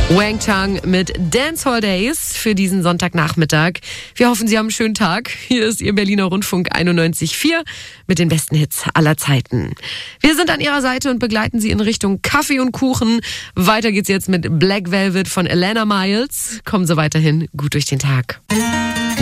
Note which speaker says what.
Speaker 1: Wang Chung mit Dancehall Days für diesen Sonntagnachmittag. Wir hoffen, Sie haben einen schönen Tag. Hier ist Ihr Berliner Rundfunk 91.4 mit den besten Hits aller Zeiten. Wir sind an Ihrer Seite und begleiten Sie in Richtung Kaffee und Kuchen. Weiter geht's jetzt mit Black Velvet von Alana Miles. Kommen Sie weiterhin gut durch den Tag.